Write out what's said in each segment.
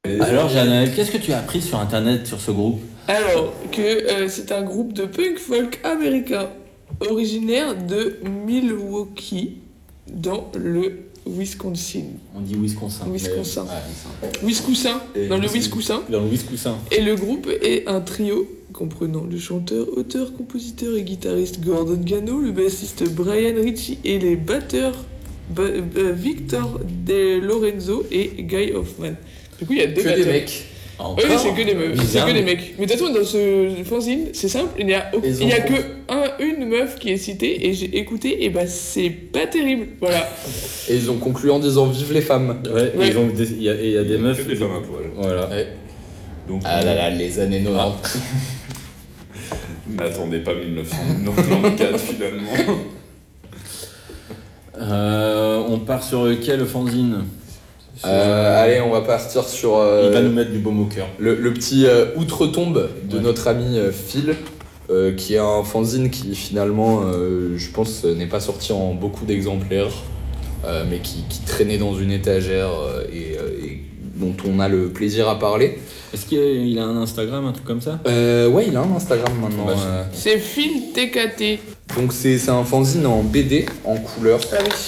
Alors, Jeanne, qu'est-ce que tu as appris sur Internet sur ce groupe? Alors, que c'est un groupe de punk folk américain originaire de Milwaukee, dans le Wisconsin. On dit Wisconsin. Wisconsin. Ouais, Wisconsin, dans le Wisconsin. Dans le Wisconsin. Et le groupe est un trio comprenant le chanteur, auteur, compositeur et guitariste Gordon Gano, le bassiste Brian Ritchie et les batteurs Victor De Lorenzo et Guy Hoffman. Du coup, il y a deux Que batteurs. des mecs. Oui, c'est que des meufs, c'est que des mecs. Mais de toute façon, dans ce fanzine, c'est simple, il n'y a que une meuf qui est citée et j'ai écouté et bah c'est pas terrible, voilà. Et ils ont conclu en disant vive les femmes. Ouais, Ouais. il y a des meufs. Que des femmes à poil. Voilà. Ouais. Donc, Ah là là, les années 90. n'attendez pas 1994 finalement. On part sur quel fanzine? Allez, on va partir sur Il va nous mettre du baume au cœur. le petit outre-tombe de notre ami Phil, qui est un fanzine qui finalement, je pense, n'est pas sorti en beaucoup d'exemplaires, mais qui traînait dans une étagère et dont on a le plaisir à parler. Est-ce qu'il a un Instagram, un truc comme ça? Ouais, il a un Instagram maintenant. Bah, C'est Phil TKT. Donc c'est un fanzine en BD, en couleur. Ah oui.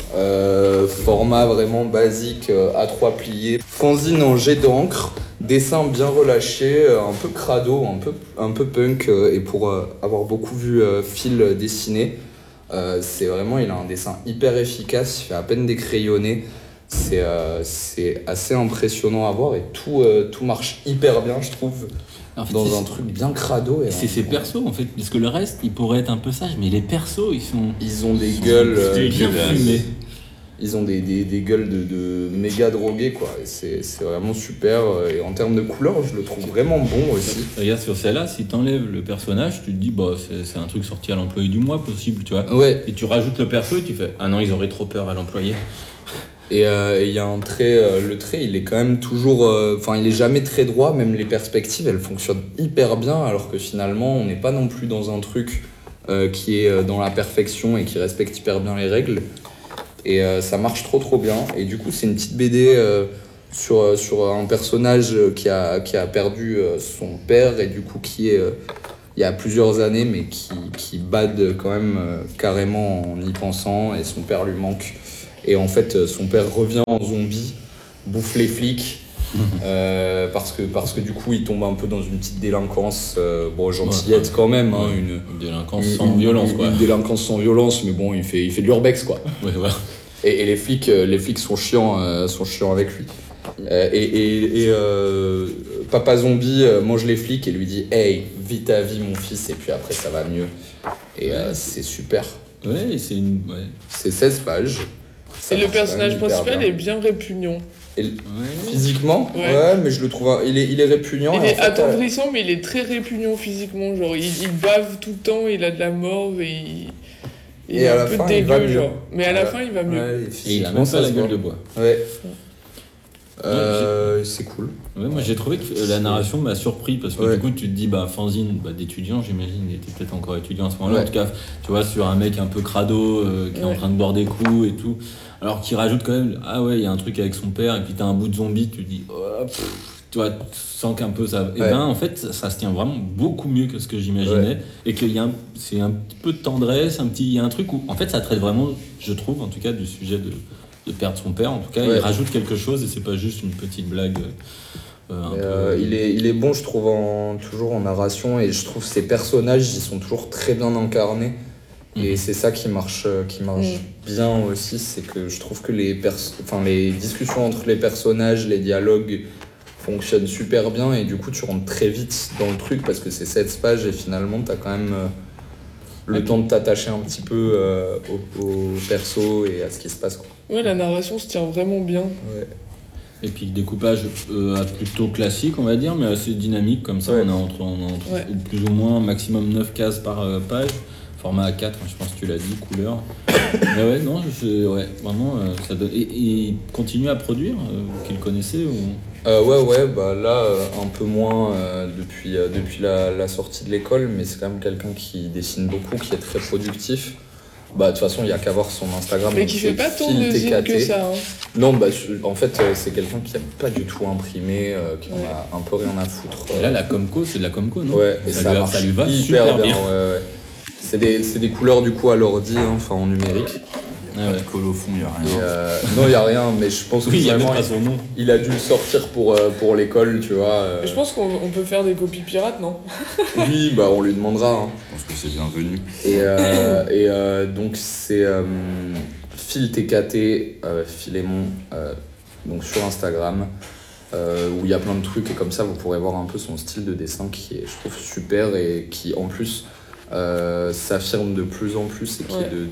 Format vraiment basique, A3 plié, fanzine en jet d'encre, dessin bien relâché, un peu crado, un peu punk, et pour avoir beaucoup vu Phil dessiner, c'est vraiment, il a un dessin hyper efficace, il fait à peine des crayonnés, c'est assez impressionnant à voir et tout marche hyper bien, je trouve, En fait, dans un truc bien crado. C'est ses persos en fait, parce que le reste, il pourrait être un peu sage, mais les persos, Ils ont des gueules. bien fumés. Ils ont des gueules de méga drogués, quoi. Et c'est vraiment super. Et en termes de couleur, je le trouve vraiment bon aussi. Regarde sur celle-là, si t'enlèves le personnage, tu te dis, bah, c'est un truc sorti à l'employé du mois possible, tu vois. Ouais. Et tu rajoutes le perso et tu fais, ah non, ils auraient trop peur à l'employé. Et il y a un trait, le trait, il est quand même toujours. Enfin, il est jamais très droit, même les perspectives, elles fonctionnent hyper bien, alors que finalement, on n'est pas non plus dans un truc qui est dans la perfection et qui respecte hyper bien les règles. Et ça marche trop bien. Et du coup, c'est une petite BD sur un personnage qui a perdu son père et du coup qui est il y a plusieurs années, mais qui bade quand même carrément en y pensant, et son père lui manque. Et en fait, son père revient en zombie, bouffe les flics, parce que du coup, il tombe un peu dans une petite délinquance, gentillette quand même, hein, une délinquance sans violence, quoi. Une délinquance sans violence, mais bon, il fait de l'urbex, quoi. Ouais, voilà. Et les flics sont chiants avec lui. Papa zombie mange les flics et lui dit « Hey, vis ta vie, mon fils, et puis après, ça va mieux. » Et c'est super. Ouais, c'est une. Ouais. C'est 16 pages. Ça Et le marche personnage quand même hyper principal bien. est bien répugnant. Et Ouais. physiquement, Ouais. ouais, mais je le trouve, il est répugnant. Il et en est fait, attendrissant, mais il est très répugnant physiquement. Genre, il bave tout le temps, il a de la morve et il Et est à un la peu fin, il va dégueu, mieux. genre. Mais à la fin, il va mieux. ouais, Et il a physiquement, même pas ça la se gueule voit. de bois. Ouais. Ouais, C'est cool. Ouais, moi j'ai trouvé que la narration m'a surpris parce que Ouais. du coup tu te dis fanzine d'étudiant, j'imagine, il était peut-être encore étudiant à ce moment-là, Ouais. en tout cas tu vois, sur un mec un peu crado qui est en train de boire des coups et tout, alors qu'il rajoute quand même, ah ouais, il y a un truc avec son père et puis t'as un bout de zombie, tu te dis oh, tu vois, tu sens qu'un peu ça, et Ouais. ben en fait ça se tient vraiment beaucoup mieux que ce que j'imaginais, et qu'il y a c'est un petit peu de tendresse, il y a un truc où en fait ça traite vraiment, je trouve en tout cas, du sujet de perdre son père, en tout cas. Ouais. Il rajoute quelque chose et c'est pas juste une petite blague un peu... Il est bon, je trouve, toujours en narration, et je trouve ses personnages, ils sont toujours très bien incarnés. Et c'est ça qui marche bien aussi, c'est que je trouve que les discussions entre les personnages, les dialogues fonctionnent super bien, et du coup tu rentres très vite dans le truc parce que c'est 7 pages et finalement t'as quand même le temps de t'attacher un petit peu au perso et à ce qui se passe, quoi. Ouais, la narration se tient vraiment bien. Ouais. Et puis le découpage plutôt classique, on va dire, mais assez dynamique, comme ça. Ouais. On a entre Ouais. plus ou moins maximum 9 cases par page. Format A4, je pense que tu l'as dit, couleur. Mais ouais, non, vraiment, ça donne... Et il continue à produire, qu'il connaissait ou... Ouais, bah là, un peu moins depuis la sortie de l'école, mais c'est quand même quelqu'un qui dessine beaucoup, qui est très productif. Bah, de toute façon, il y a qu'à voir son Instagram. Mais donc qui c'est fait pas tant Phil de zines TKT. que ça. Hein. Non, bah, en fait, c'est quelqu'un qui aime pas du tout imprimer, qui en a un peu rien à foutre. Et là, la Comco, c'est de la Comco, non? Ouais, et ça marche ça lui va hyper super bien. bien. Ouais. C'est des couleurs du coup à l'ordi, hein, enfin en numérique. Ah ouais. Colle au fond, il y a Et, rien. non, il y a rien, mais je pense que Oui, il y a même vraiment, pas son nom. il a dû le sortir pour l'école, tu vois. Je pense qu'on peut faire des copies pirates, non? Oui, bah on lui demandera. Hein. Je pense que c'est bienvenu. Et donc c'est Phil TKT, Philémon, donc sur Instagram, où il y a plein de trucs et comme ça vous pourrez voir un peu son style de dessin qui est, je trouve, super et qui en plus s'affirme de plus en plus et qui est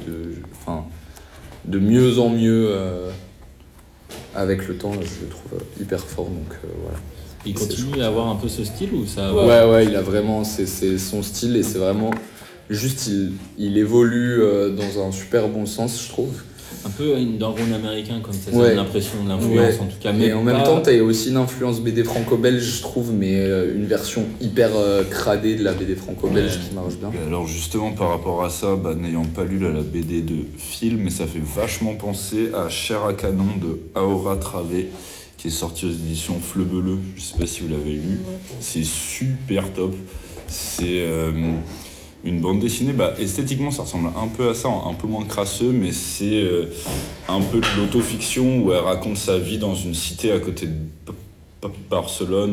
de mieux en mieux avec le temps, je le trouve hyper fort, donc voilà. Il continue à avoir un peu ce style ou ça? Ouais, il a vraiment, c'est son style et c'est vraiment juste, il évolue dans un super bon sens, je trouve. Un peu dans le rôle américain, comme ça, Ouais. donne l'impression de l'influence en tout cas. Mais en même pas- temps, t'as aussi une influence BD franco-belge, je trouve, mais une version hyper cradée de la BD franco-belge Ouais. qui marche bien. Et alors justement par rapport à ça, n'ayant pas lu la BD de Phil, mais ça fait vachement penser à Chair à canon de Aura Travé, qui est sorti aux éditions Fleuveleux. Je sais pas si vous l'avez lu. C'est super top. C'est une bande dessinée, esthétiquement ça ressemble un peu à ça, un peu moins crasseux, mais c'est un peu de l'autofiction où elle raconte sa vie dans une cité à côté de Barcelone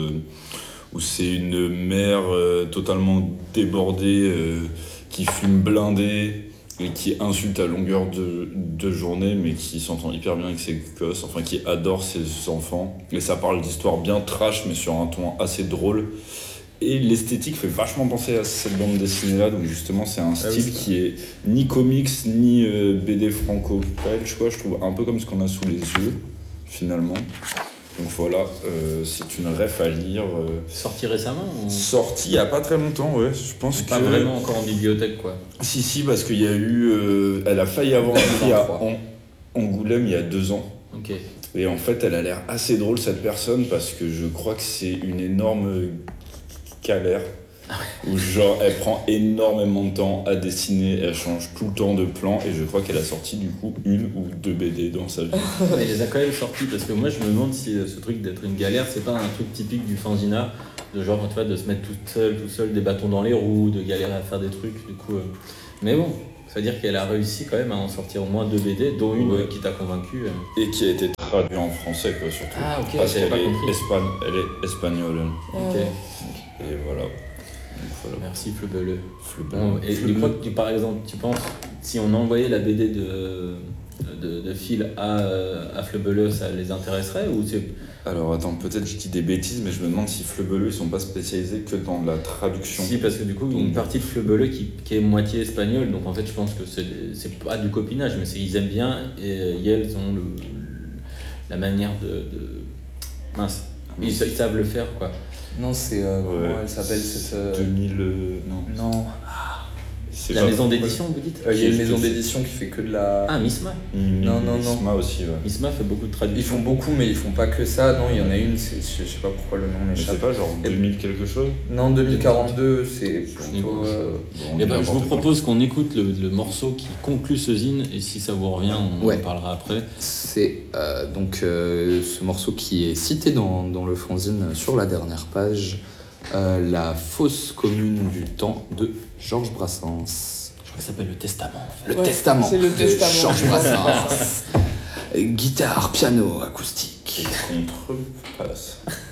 où c'est une mère totalement débordée qui fume blindée et qui insulte à longueur de journée, mais qui s'entend hyper bien avec ses gosses, enfin qui adore ses enfants. Et ça parle d'histoires bien trash, mais sur un ton assez drôle. Et l'esthétique fait vachement penser à cette bande dessinée-là, donc justement c'est un style qui est ni comics, ni BD franco-belge, quoi, je trouve un peu comme ce qu'on a sous les yeux, finalement. Donc voilà, c'est une ref à lire. Sorti récemment ou... Sorti il y a pas très longtemps, ouais, je pense Pas que... vraiment encore en bibliothèque, quoi. Si, parce qu'il y a eu... elle a failli avoir un prix à Angoulême il y a 2 ans. Ok. Et en fait, elle a l'air assez drôle, cette personne, parce que je crois que c'est une énorme galère. Où genre, elle prend énormément de temps à dessiner, elle change tout le temps de plan, et je crois qu'elle a sorti du coup 1 ou 2 BD dans sa vie. Elle les a quand même sortis parce que moi je me demande si ce truc d'être une galère, c'est pas un truc typique du fanzina, de genre, tu vois, de se mettre tout seul, des bâtons dans les roues, de galérer à faire des trucs, du coup. Mais bon, ça veut dire qu'elle a réussi quand même à en sortir au moins 2 BD, dont une qui t'a convaincu. Et qui a été traduit en français, quoi, surtout. Ah, ok, Parce j'avais qu'elle pas compris. elle est espagnole. Ok. Et voilà. Merci Flebele. Bon, et tu crois que par exemple, tu penses, si on envoyait la BD de Phil à Flebele, ça les intéresserait ou c'est... Alors attends, peut-être je dis des bêtises, mais je me demande si Flebeleux, ils sont pas spécialisés que dans la traduction. Si, parce que du coup, il y a une partie de Flebele qui est moitié espagnole, donc en fait, je pense que c'est pas du copinage, mais ils aiment bien, et Yale, ils ont la manière de... Mince, ils savent le faire, quoi. Non, c'est... comment elle s'appelle cette... 2000... non. Non. C'est La pas- maison d'édition, vous dites Il y a une maison d'édition qui fait que de la... Ah, Misma. Non. Misma aussi, ouais. Misma fait beaucoup de Ils traductions. font beaucoup, mais ils font pas que ça. Non, il y en a une, je sais pas pourquoi le nom Mais c'est m'échappe. pas genre 2000 quelque chose. Non, 2042, c'est plutôt... Bon, Eh ben, je vous n'importe quoi. propose qu'on écoute le morceau qui conclut ce zine, et si ça vous revient, on en parlera après. C'est donc ce morceau qui est cité dans le fanzine sur la dernière page, La fausse commune du temps de Georges Brassens. Je crois que ça s'appelle Le Testament. Le Ouais, Testament c'est le de Testament. Georges Brassens. Guitare, piano, acoustique. Contre-passe.